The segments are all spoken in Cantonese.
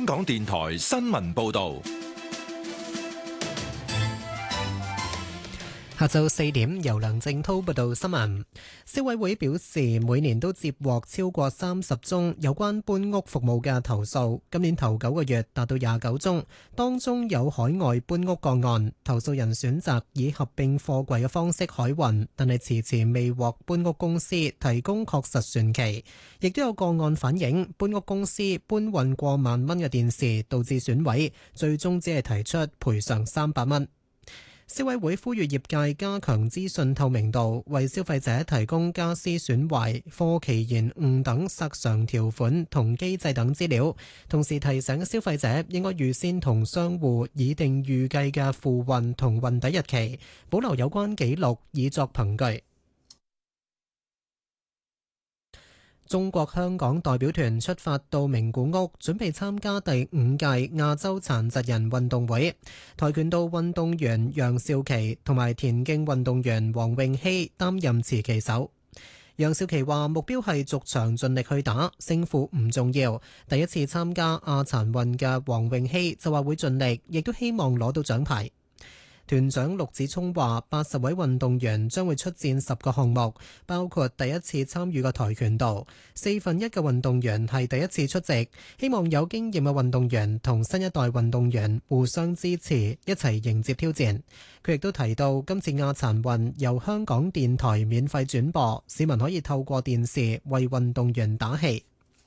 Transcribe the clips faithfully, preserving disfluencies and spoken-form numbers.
港電台新聞報道。 下晝四點，由梁正滔報道新聞。消委會表示，每年都接獲超過三十宗有關搬屋服務嘅投訴，今年頭九個月達到廿九宗，當中有海外搬屋個案，投訴人選擇以合併貨櫃嘅方式海運，但係遲遲未獲搬屋公司提供確實船期。亦都有個案反映搬屋公司搬運過萬蚊嘅電視導致損毀，最終只係提出賠償三百蚊。消委會呼籲業界加強資訊透明度，為消費者提供家私損壞、貨期延誤等索償條款同機制等資料，同時提醒消費者應該預先同商戶擬定預計嘅付運同運抵日期，保留有關記錄以作憑據。中國香港代表團出發到名古屋，準備參加第五屆亞洲殘疾人運動會。跆拳道運動員楊少琪同埋田徑運動員黃詠希擔任持旗手。楊少琪話：目標係逐場盡力去打，勝負唔重要。第一次參加亞殘運嘅黃詠希就話會盡力，亦都希望攞到獎牌。團長陸子聰話：八十位運動員將會出戰十個項目，包括第一次參與嘅跆拳道。四分一嘅運動員係第一次出席，希望有經驗嘅運動員同新一代運動員互相支持，一齊迎接挑戰。佢亦都提到，今次亞殘運由香港電台免費轉播，市民可以透過電視為運動員打氣。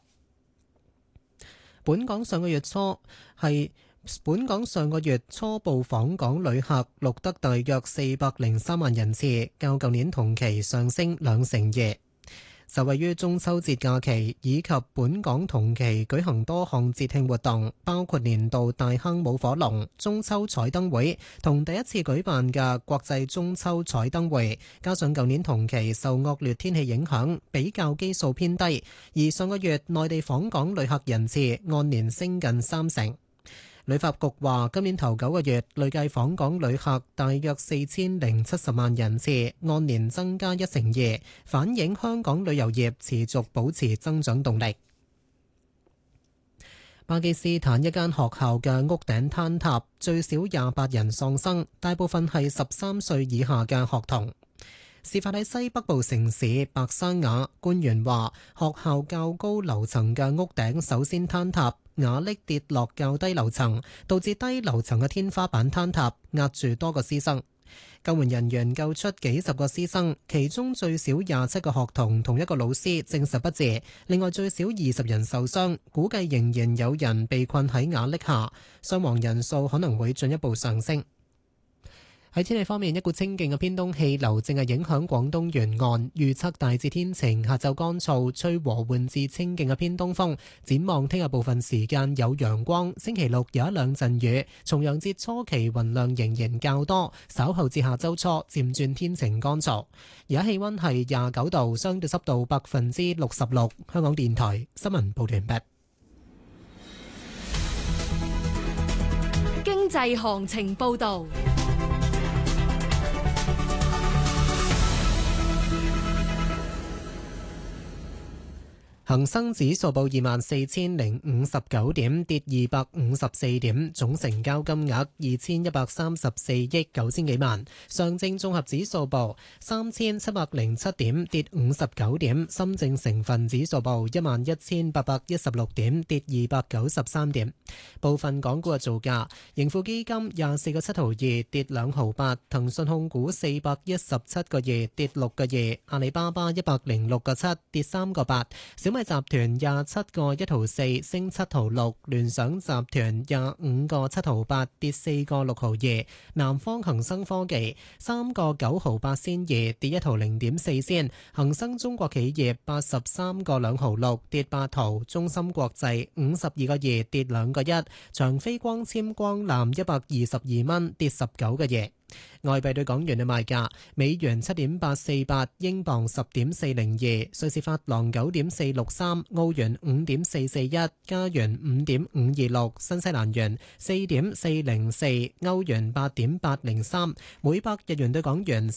本港上個月初係本港上個月初步訪港旅客錄得大約四百零三萬人次，較舊年同期上升兩成二。受惠於中秋節假期以及本港同期舉行多項節慶活動，包括年度大坑舞火龍、中秋彩燈會同第一次舉辦嘅國際中秋彩燈會，加上舊年同期受惡劣天氣影響，比較基數偏低，而上個月內地訪港旅客人次按年升近三成。旅發局話，今年頭九個月累計訪港旅客大約四千零七十萬人次，按年增加一成二，反映香港旅遊業持續保持增長動力。巴基斯坦一間學校嘅屋頂坍塌，最少廿八人喪生，大部分係十三歲以下嘅學童。事發喺西北部城市白沙瓦，官員話學校較高樓層嘅屋頂首先坍塌，瓦礫跌落較低樓層，導致低樓層嘅天花板坍塌，壓住多個師生。救援人員救出幾十個師生，其中最少廿七個學童同一個老師證實不治，另外最少二十人受傷，估計仍然有人被困喺瓦礫下，傷亡人數可能會進一步上升。喺天氣方面，一股清勁嘅偏東氣流正係影響廣東沿岸，預測大致天晴，下晝乾燥，吹和緩至清勁嘅偏東風。展望聽日部分時間有陽光，星期六有一兩陣雨。重陽節初期雲量仍然較多，稍後至下週初漸轉天晴乾燥。而家氣溫係廿九度，相對濕度百分之六十六。香港電台新聞報道完畢。 經濟行情報道。 恒生指數報二萬四千零五十九點，跌二百五十四點，總成交金額二千一百三十四億九千幾萬。上證綜合指數報三千七百零七點，跌五十九點。深證成分指數報一萬一千八百一十六點，跌二百九十三點。部分港股嘅造價：盈富基金廿四個七毫二，跌兩毫八；騰訊控股四百一十七個二，跌六個二；阿里巴巴一百零六個七，跌三個八；小米集團廿七個一毫四，升七毫六；聯想集團廿五個七毫八，跌四個六毫二；南方恒生科技三個九毫八仙二，跌一毫零點四仙；恒生中國企業八十三個兩毫六，跌八毫；中芯國際五十二個二，跌兩個一；長飛光纖光纜一百二十二蚊，跌十九個二。外幣對港元嘅賣價：美元七點八四八，英鎊十點四零二，瑞士法郎九點四六三，澳元五點四四一，加元五點五二六，新西蘭元四點四零四，歐元八點八零三，每百日元對港元